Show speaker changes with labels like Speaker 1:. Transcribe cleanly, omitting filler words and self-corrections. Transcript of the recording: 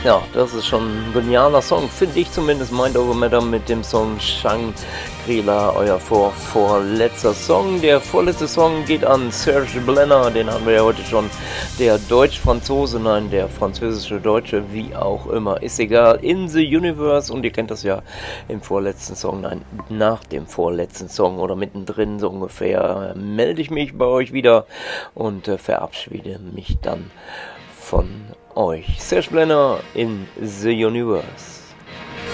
Speaker 1: Ja, das ist schon ein genialer Song, finde ich zumindest. Mind Over Matter mit dem Song Shangri-La, euer vorletzter Song. Der vorletzte Song geht an Serge Blenner, den haben wir ja heute schon. Der Deutsch-Franzose, nein, der französische Deutsche, wie auch immer, ist egal. In the Universe, und ihr kennt das ja im vorletzten Song, nein, nach dem vorletzten Song oder mittendrin so ungefähr, melde ich mich bei euch wieder und verabschiede mich dann von euch. Serge Blenner in the Universe.